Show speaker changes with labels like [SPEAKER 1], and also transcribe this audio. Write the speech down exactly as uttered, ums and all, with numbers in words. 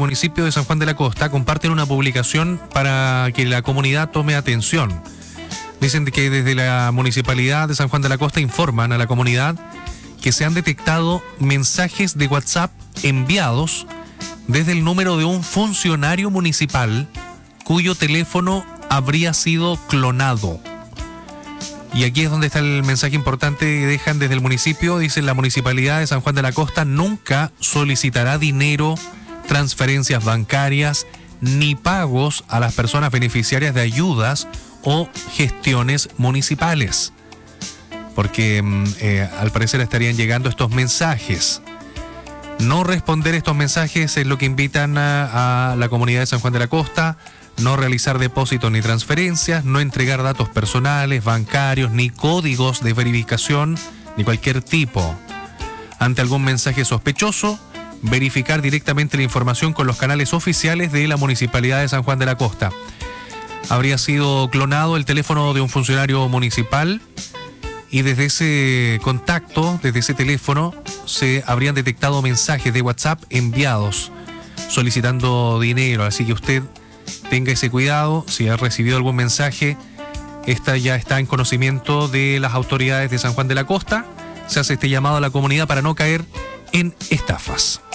[SPEAKER 1] municipio de San Juan de la Costa comparten una publicación para que la comunidad tome atención. Dicen que desde la Municipalidad de San Juan de la Costa informan a la comunidad que se han detectado mensajes de WhatsApp enviados desde el número de un funcionario municipal cuyo teléfono habría sido clonado. Y aquí es donde está el mensaje importante que dejan desde el municipio. Dicen: la Municipalidad de San Juan de la Costa nunca solicitará dinero, transferencias bancarias, ni pagos a las personas beneficiarias de ayudas o gestiones municipales. Porque eh, al parecer estarían llegando estos mensajes. No responder estos mensajes es lo que invitan a, a la comunidad de San Juan de la Costa. No realizar depósitos ni transferencias, no entregar datos personales, bancarios, ni códigos de verificación, ni cualquier tipo. Ante algún mensaje sospechoso, verificar directamente la información con los canales oficiales de la Municipalidad de San Juan de la Costa. Habría sido clonado el teléfono de un funcionario municipal y desde ese contacto, desde ese teléfono, se habrían detectado mensajes de WhatsApp enviados solicitando dinero. Así que usted tenga ese cuidado. Si ha recibido algún mensaje, esta ya está en conocimiento de las autoridades de San Juan de la Costa. Se hace este llamado a la comunidad para no caer en estafas.